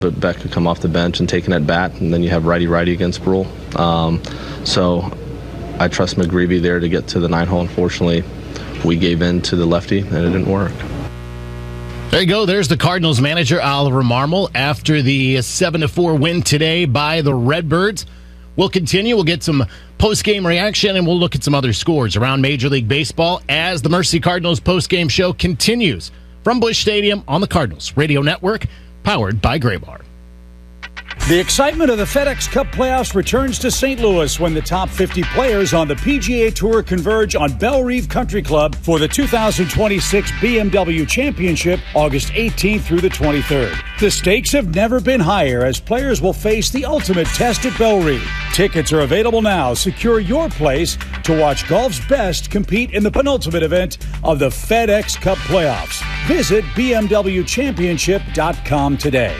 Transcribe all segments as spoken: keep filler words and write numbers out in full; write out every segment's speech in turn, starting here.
But Beck could come off the bench and take an at bat, and then you have righty-righty against Brule. Um, so I trust McGreevy there to get to the nine hole. Unfortunately, we gave in to the lefty, and it didn't work. There you go. There's the Cardinals manager, Oliver Marmol, after the seven to four win today by the Redbirds. We'll continue. We'll get some post-game reaction, and we'll look at some other scores around Major League Baseball as the Mercy Cardinals post-game show continues from Busch Stadium on the Cardinals Radio Network, powered by Graybar. The excitement of the FedEx Cup playoffs returns to Saint Louis when the top fifty players on the P G A Tour converge on Bellerive Country Club for the two thousand twenty-six B M W Championship, August eighteenth through the twenty-third. The stakes have never been higher as players will face the ultimate test at Bellerive. Tickets are available now. Secure your place to watch golf's best compete in the penultimate event of the FedEx Cup playoffs. Visit B M W championship dot com today.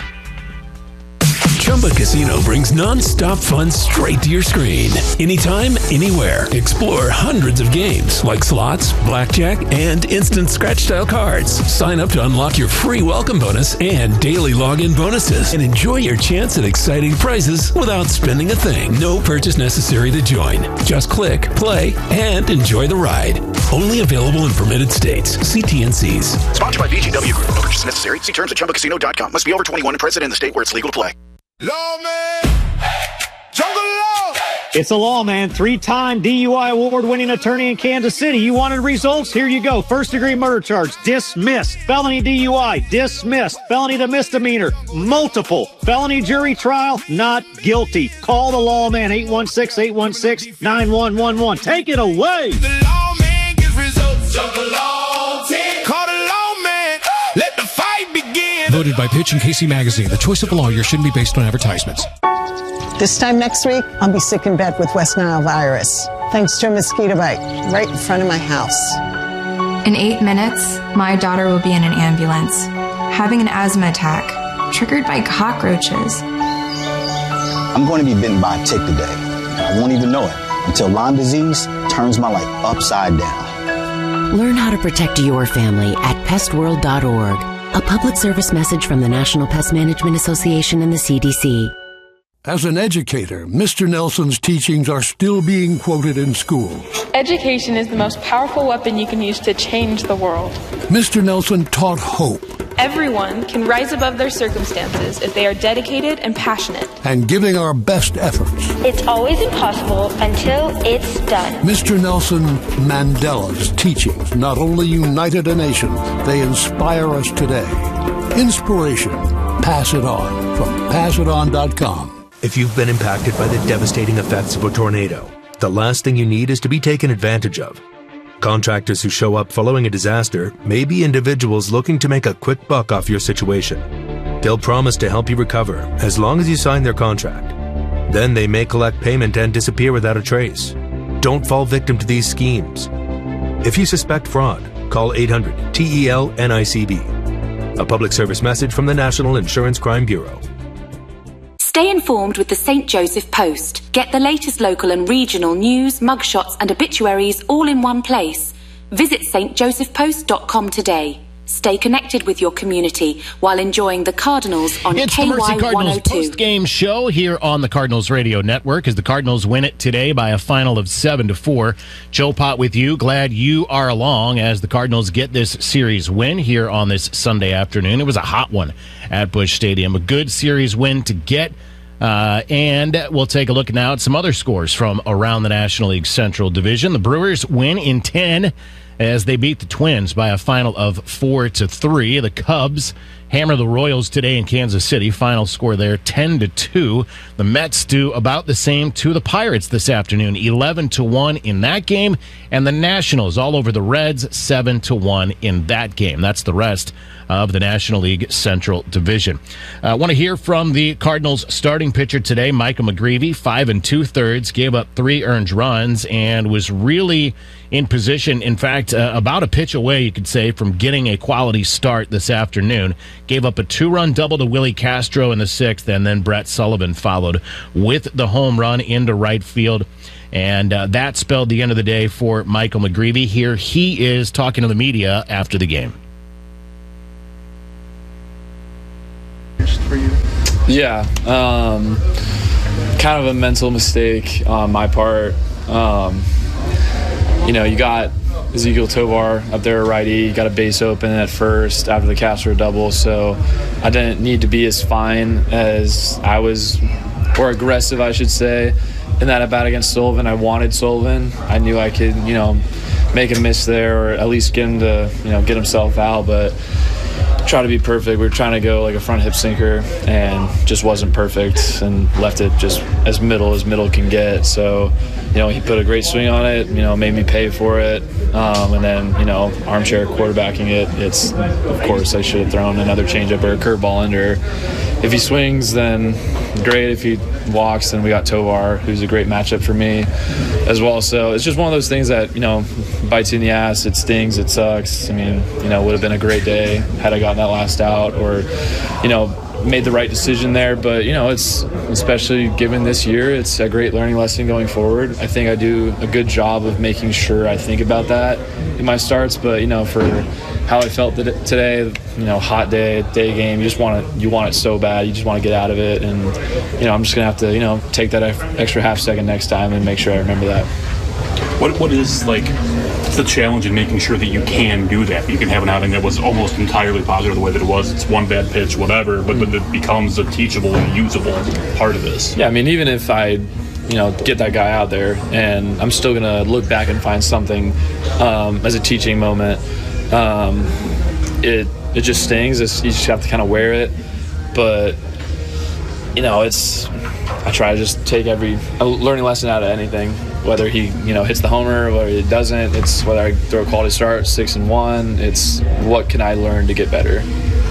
Chumba Casino brings non-stop fun straight to your screen. Anytime, anywhere. Explore hundreds of games like slots, blackjack, and instant scratch-style cards. Sign up to unlock your free welcome bonus and daily login bonuses. And enjoy your chance at exciting prizes without spending a thing. No purchase necessary to join. Just click, play, and enjoy the ride. Only available in permitted states. See T N Cs. Sponsored by V G W Group. No purchase necessary. See terms at chumba casino dot com. Must be over twenty-one and present in the state where it's legal to play. Lawman, Jungle Law. It's a Lawman, three-time D U I award-winning attorney in Kansas City. You wanted results? Here you go. First-degree murder charge, dismissed. Felony D U I, dismissed. Felony to misdemeanor, multiple. Felony jury trial, not guilty. Call the Lawman, eight one six, eight one six, nine one one one. Take it away. The Lawman gets results. Jungle Law. Call the Lawman. Let the fight begin. Voted by Pitch and Casey Magazine. The choice of a lawyer shouldn't be based on advertisements. This time next week, I'll be sick in bed with West Nile virus, thanks to a mosquito bite right in front of my house. In eight minutes, my daughter will be in an ambulance, having an asthma attack, triggered by cockroaches. I'm going to be bitten by a tick today, and I won't even know it until Lyme disease turns my life upside down. Learn how to protect your family at pest world dot org. A public service message from the National Pest Management Association and the C D C. As an educator, Mister Nelson's teachings are still being quoted in schools. Education is the most powerful weapon you can use to change the world. Mister Nelson taught hope. Everyone can rise above their circumstances if they are dedicated and passionate. And giving our best efforts. It's always impossible until it's done. Mister Nelson Mandela's teachings not only united a nation, they inspire us today. Inspiration. Pass it on from pass it on dot com. If you've been impacted by the devastating effects of a tornado, the last thing you need is to be taken advantage of. Contractors who show up following a disaster may be individuals looking to make a quick buck off your situation. They'll promise to help you recover as long as you sign their contract. Then they may collect payment and disappear without a trace. Don't fall victim to these schemes. If you suspect fraud, call eight hundred T E L N I C B. A public service message from the National Insurance Crime Bureau. Stay informed with the Saint Joseph Post. Get the latest local and regional news, mugshots and obituaries all in one place. Visit s t joseph post dot com today. Stay connected with your community while enjoying the Cardinals on it's K Y the Mercy Cardinals one oh two. post-game show here on the Cardinals Radio Network as the Cardinals win it today by a final of seven to four. Joe Pott with you. Glad you are along as the Cardinals get this series win here on this Sunday afternoon. It was a hot one at Busch Stadium. A good series win to get. Uh, and we'll take a look now at some other scores from around the National League Central Division. The Brewers win in ten as they beat the Twins by a final of four to three. The Cubs hammer the Royals today in Kansas City. Final score there, ten to two. The Mets do about the same to the Pirates this afternoon, eleven to one in that game. And the Nationals all over the Reds, seven to one in that game. That's the rest of the National League Central Division. I uh, want to hear from the Cardinals starting pitcher today, Michael McGreevy, five and two-thirds, gave up three earned runs, and was really in position, in fact, uh, about a pitch away, you could say, from getting a quality start this afternoon. Gave up a two-run double to Willie Castro in the sixth, and then Brett Sullivan followed with the home run into right field. And uh, that spelled the end of the day for Michael McGreevy. Here he is talking to the media after the game. For you? Yeah, um, kind of a mental mistake on my part. Um, you know, you got Ezequiel Tovar up there, righty. You got a base open at first after the Castro double, so I didn't need to be as fine as I was, or aggressive, I should say, in that at bat against Sullivan. I wanted Sullivan. I knew I could, you know, make a miss there, or at least get him to, you know, get himself out, but try to be perfect. We were trying to go like a front hip sinker and just wasn't perfect and left it just as middle as middle can get. So, you know, he put a great swing on it, you know, made me pay for it. Um, and then, you know, armchair quarterbacking it. It's, of course, I should have thrown another changeup or a curveball under. If he swings, then great. If he walks, then we got Tovar, who's a great matchup for me as well. So it's just one of those things that, you know, bites you in the ass. It stings. It sucks. I mean, you know, it would have been a great day had I gotten that last out, or, you know, made the right decision there. But, you know, it's, especially given this year, it's a great learning lesson going forward. I think I do a good job of making sure I think about that in my starts. But, you know, for how I felt today, you know, hot day, day game, you just want it, you want it so bad. You just want to get out of it. And, you know, I'm just going to have to, you know, take that extra half second next time and make sure I remember that. What What is, like, the challenge in making sure that you can do that? You can have an outing that was almost entirely positive the way that it was. It's one bad pitch, whatever, but, but it becomes a teachable and usable part of this. Yeah, I mean, even if I, you know, get that guy out there, and I'm still going to look back and find something um, as a teaching moment. Um, it it just stings. It's, you just have to kind of wear it. But, you know, it's, I try to just take every a learning lesson out of anything. Whether he, you know, hits the homer, whether he doesn't, it's whether I throw a quality start, six and one. It's what can I learn to get better.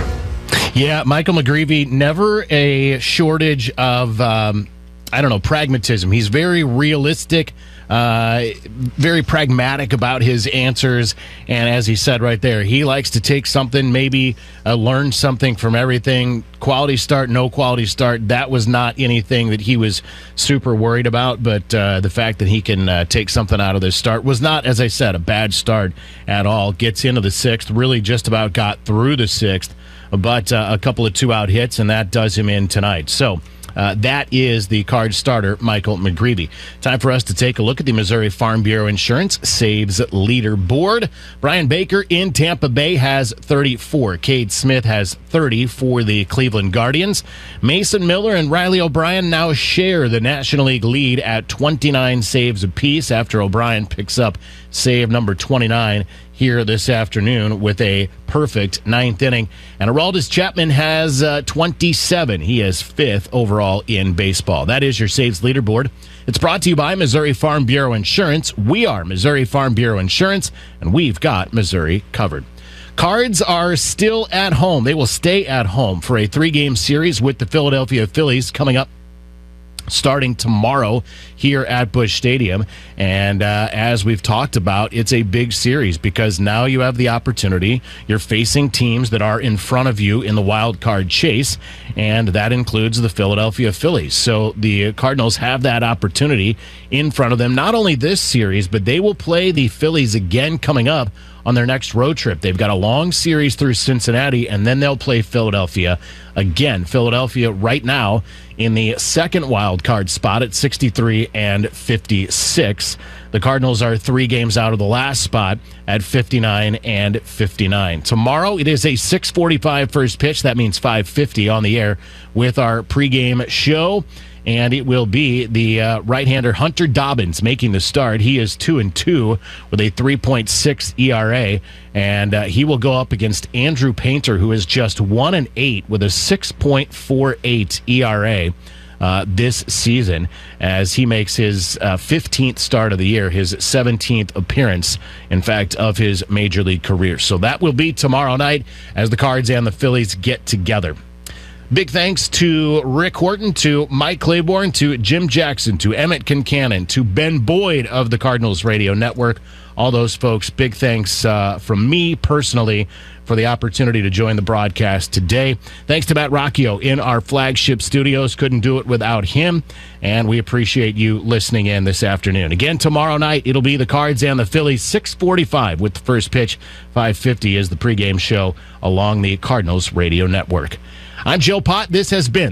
Yeah, Michael McGreevy, never a shortage of, um, I don't know, pragmatism. He's very realistic, uh, very pragmatic about his answers. And as he said right there, he likes to take something, maybe uh, learn something from everything. Quality start, no quality start, that was not anything that he was super worried about. But uh, the fact that he can uh, take something out of this start was not, as I said, a bad start at all. Gets into the sixth, really just about got through the sixth, but uh, a couple of two-out hits, and that does him in tonight. So Uh, that is the Card starter, Michael McGreevy. Time for us to take a look at the Missouri Farm Bureau Insurance Saves Leaderboard. Brian Baker in Tampa Bay has thirty-four. Cade Smith has thirty for the Cleveland Guardians. Mason Miller and Riley O'Brien now share the National League lead at twenty-nine saves apiece after O'Brien picks up save number twenty-nine here this afternoon with a perfect ninth inning. And Aroldis Chapman has uh, twenty-seven. He is fifth overall in baseball. That is your Saves Leaderboard. It's brought to you by Missouri Farm Bureau Insurance. We are Missouri Farm Bureau Insurance, and we've got Missouri covered. Cards are still at home. They will stay at home for a three-game series with the Philadelphia Phillies coming up starting tomorrow here at Busch Stadium. And uh, as we've talked about, it's a big series because now you have the opportunity. You're facing teams that are in front of you in the wild card chase, and that includes the Philadelphia Phillies. So the Cardinals have that opportunity in front of them, not only this series, but they will play the Phillies again coming up on their next road trip. They've got a long series through Cincinnati, and then they'll play Philadelphia again. Philadelphia right now in the second wild card spot at sixty-three and fifty-six. The Cardinals are three games out of the last spot at fifty-nine and fifty-nine. Tomorrow it is a six forty-five first pitch. That means five fifty on the air with our pregame show. And it will be the uh, right-hander Hunter Dobbins making the start. He is two and two with a three point six E R A, and uh, he will go up against Andrew Painter, who is just one and eight with a six point four eight E R A uh, this season, as he makes his uh, fifteenth start of the year, his seventeenth appearance, in fact, of his major league career. So that will be tomorrow night as the Cards and the Phillies get together. Big thanks to Rick Horton, to Mike Claiborne, to Jim Jackson, to Emmett Concannon, to Ben Boyd of the Cardinals Radio Network. All those folks, big thanks uh, from me personally for the opportunity to join the broadcast today. Thanks to Matt Rocchio in our flagship studios. Couldn't do it without him, and we appreciate you listening in this afternoon. Again, tomorrow night, it'll be the Cards and the Phillies, six forty-five with the first pitch. five fifty is the pregame show along the Cardinals Radio Network. I'm Joe Pott. This has been